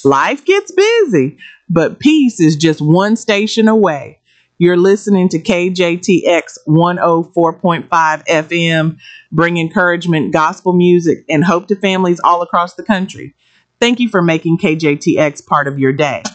Life gets busy, but peace is just one station away. You're listening to KJTX 104.5 FM, bring encouragement, gospel music, and hope to families all across the country. Thank you for making KJTX part of your day.